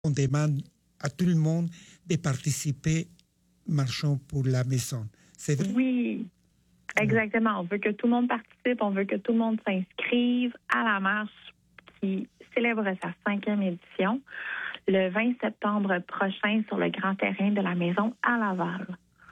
On demande à tout le monde de participer, marchons pour la maison. C'est vrai? Oui, exactement. On veut que tout le monde participe, on veut que tout le monde s'inscrive à la marche qui célèbre sa 5e édition le 20 septembre prochain sur le grand terrain de la maison à Laval.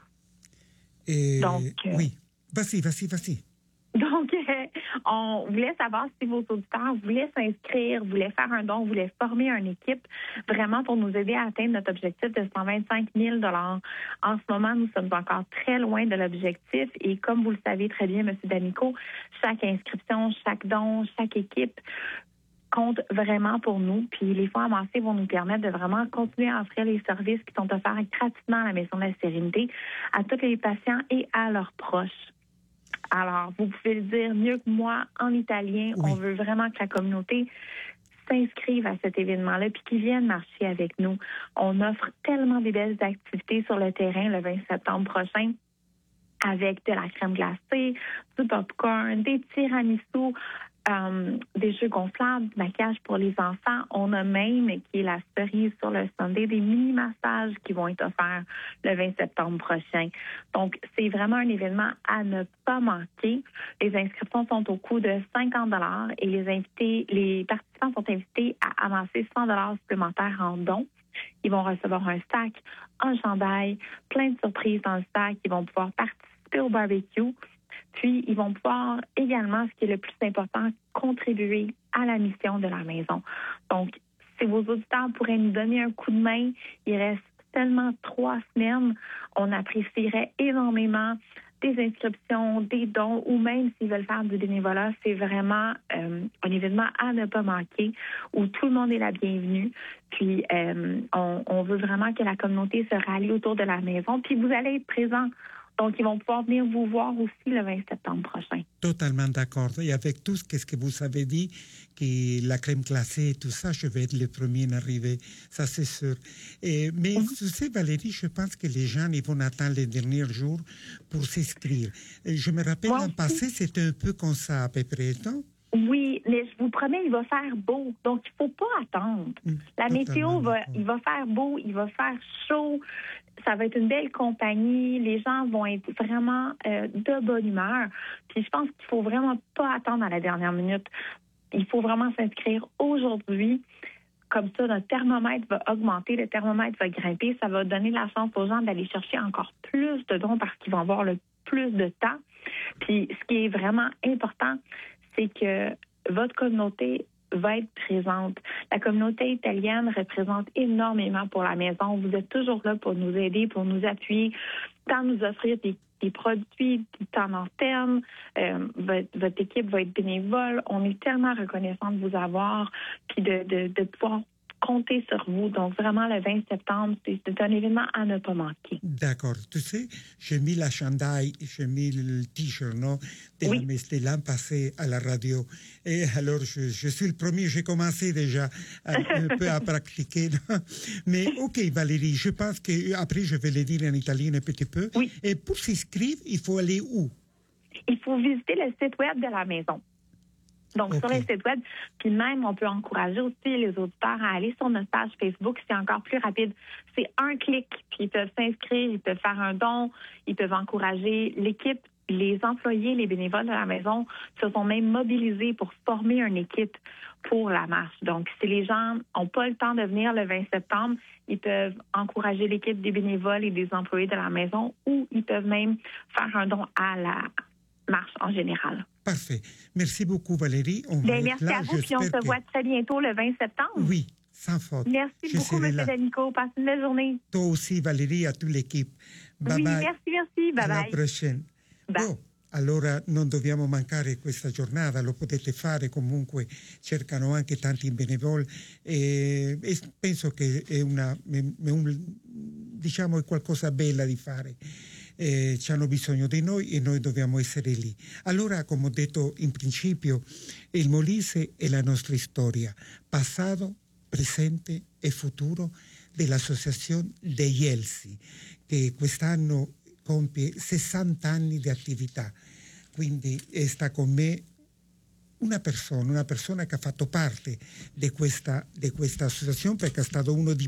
Donc, oui, vas-y. Donc, on voulait savoir si vos auditeurs voulaient s'inscrire, voulaient faire un don, voulaient former une équipe vraiment pour nous aider à atteindre notre objectif de 125 000 $. En ce moment, nous sommes encore très loin de l'objectif et comme vous le savez très bien, M. D'Amico, chaque inscription, chaque don, chaque équipe compte vraiment pour nous. Puis les fonds amassés vont nous permettre de vraiment continuer à offrir les services qui sont offerts gratuitement à la Maison de la Sérénité à tous les patients et à leurs proches. Alors, vous pouvez le dire mieux que moi en italien. Oui. On veut vraiment que la communauté s'inscrive à cet événement-là puis qu'ils viennent marcher avec nous. On offre tellement de belles activités sur le terrain le 20 septembre prochain avec de la crème glacée, du popcorn, des tiramisu, des jeux gonflables, du maquillage pour les enfants. On a même, qui est la cerise sur le sundae, des mini-massages qui vont être offerts le 20 septembre prochain. Donc, c'est vraiment un événement à ne pas manquer. Les inscriptions sont au coût de 50 $ et les participants sont invités à amasser 100 $ supplémentaires en dons. Ils vont recevoir un sac, un chandail, plein de surprises dans le sac. Ils vont pouvoir participer au barbecue. Puis, ils vont pouvoir également, ce qui est le plus important, contribuer à la mission de la maison. Donc, si vos auditeurs pourraient nous donner un coup de main, il reste seulement 3 semaines. On apprécierait énormément des inscriptions, des dons ou même s'ils veulent faire du bénévolat. C'est vraiment un événement à ne pas manquer où tout le monde est la bienvenue. Puis, on veut vraiment que la communauté se rallie autour de la maison. Puis, vous allez être présents. Donc, ils vont pouvoir venir vous voir aussi le 20 septembre prochain. Totalement d'accord. Et avec tout ce que vous avez dit, que la crème glacée et tout ça, je vais être le premier à arriver, ça c'est sûr. Mais tu sais, Valérie, je pense que les gens ils vont attendre les derniers jours pour s'inscrire. Je me rappelle, en passé, c'était un peu comme ça à peu près, non? Oui, mais je vous promets, il va faire beau. Donc, il faut pas attendre. La météo, il va faire beau, il va faire chaud. Ça va être une belle compagnie. Les gens vont être vraiment de bonne humeur. Puis, je pense qu'il faut vraiment pas attendre à la dernière minute. Il faut vraiment s'inscrire aujourd'hui. Comme ça, notre thermomètre va augmenter, le thermomètre va grimper. Ça va donner la chance aux gens d'aller chercher encore plus de dons parce qu'ils vont avoir le plus de temps. Puis, ce qui est vraiment important, c'est que votre communauté va être présente. La communauté italienne représente énormément pour la maison. Vous êtes toujours là pour nous aider, pour nous appuyer, tant nous offrir des produits, du temps d'antenne. Votre équipe va être bénévole. On est tellement reconnaissant de vous avoir, puis de pouvoir compter sur vous. Donc, vraiment, le 20 septembre, c'est un événement à ne pas manquer. D'accord. Tu sais, j'ai mis la chandail, j'ai mis le t-shirt, non, de l'an passé à la radio. Et alors, je suis le premier, j'ai commencé déjà un peu à pratiquer. Mais, OK, Valérie, je pense qu'après, je vais le dire en italien un petit peu. Oui. Et pour s'inscrire, il faut aller où? Il faut visiter le site web de la maison. Donc, sur le site web, puis même, on peut encourager aussi les auditeurs à aller sur notre page Facebook. C'est encore plus rapide. C'est un clic, puis ils peuvent s'inscrire, ils peuvent faire un don, ils peuvent encourager l'équipe. Les employés, les bénévoles de la maison se sont même mobilisés pour former une équipe pour la marche. Donc, si les gens n'ont pas le temps de venir le 20 septembre, ils peuvent encourager l'équipe des bénévoles et des employés de la maison ou ils peuvent même faire un don à la marche en général. Parfait. Merci beaucoup, Valérie. Merci à vous, puis on se voit très bientôt le 20 septembre. Oui, sans faute. Merci beaucoup, M. D'Amico. Passez une belle journée. Toi aussi, Valérie, à toute l'équipe. Bye bye. Merci. Bye bye. Alla prossima. Allora non dobbiamo mancare questa giornata, lo potete fare comunque, cercano anche tanti benevoli e penso che è diciamo è qualcosa bella di fare. Ci hanno bisogno di noi e noi dobbiamo essere lì. Allora, come ho detto in principio, il Molise è la nostra storia, passato, presente e futuro dell'Associazione degli Elsi, che quest'anno compie 60 anni di attività. Quindi sta con me una persona che ha fatto parte di questa associazione, perché è stato uno